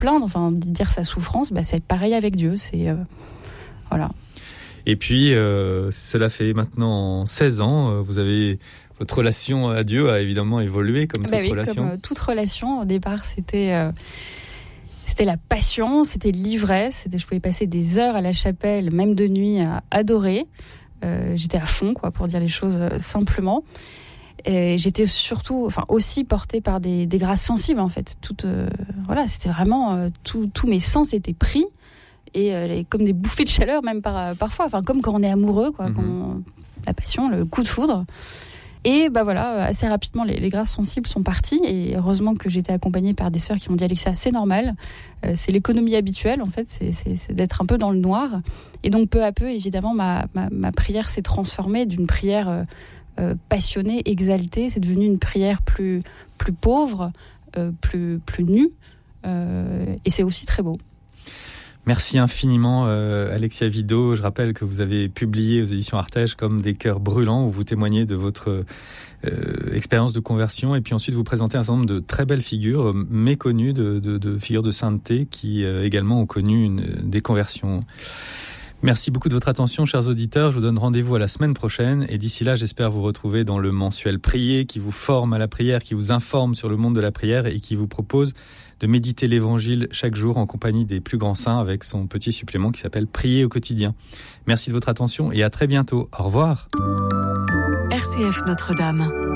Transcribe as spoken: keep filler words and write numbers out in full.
plaindre, enfin dire sa souffrance, bah, c'est pareil avec Dieu. C'est euh, voilà. Et puis, euh, cela fait maintenant seize ans. Vous avez votre relation à Dieu a évidemment évolué comme toute bah oui, relation. Comme euh, toute relation, au départ, c'était euh, c'était la passion, c'était l'ivresse. C'était, je pouvais passer des heures à la chapelle, même de nuit, à adorer. Euh, j'étais à fond, quoi, pour dire les choses euh, simplement. Et j'étais surtout, enfin aussi portée par des, des grâces sensibles en fait. Toute, euh, voilà, c'était vraiment euh, tous mes sens étaient pris et euh, comme des bouffées de chaleur même par, parfois. Enfin comme quand on est amoureux, quoi, mm-hmm. quand on, la passion, le coup de foudre. Et bah voilà, assez rapidement les, les grâces sensibles sont parties et heureusement que j'étais accompagnée par des sœurs qui m'ont dit Alexia, c'est normal, euh, c'est l'économie habituelle en fait, c'est, c'est, c'est d'être un peu dans le noir. Et donc peu à peu évidemment ma, ma, ma prière s'est transformée d'une prière euh, Euh, passionnée, exaltée, c'est devenu une prière plus, plus pauvre, euh, plus, plus nue, euh, et c'est aussi très beau. Merci infiniment euh, Alexia Vido. Je rappelle que vous avez publié aux éditions Artege comme Des cœurs brûlants, où vous témoignez de votre euh, expérience de conversion, et puis ensuite vous présentez un certain nombre de très belles figures euh, méconnues, de, de, de figures de sainteté qui euh, également ont connu une, des conversions. Merci beaucoup de votre attention, chers auditeurs. Je vous donne rendez-vous à la semaine prochaine. Et d'ici là, j'espère vous retrouver dans le mensuel Prier, qui vous forme à la prière, qui vous informe sur le monde de la prière et qui vous propose de méditer l'évangile chaque jour en compagnie des plus grands saints avec son petit supplément qui s'appelle Prier au quotidien. Merci de votre attention et à très bientôt. Au revoir. R C F Notre-Dame.